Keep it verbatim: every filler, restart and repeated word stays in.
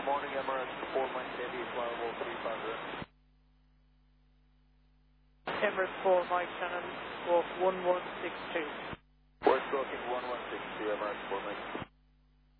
Good morning, Emirates four Mike Lady, flyable three five zero. Emirates four Mike Shannon, walk one one six two.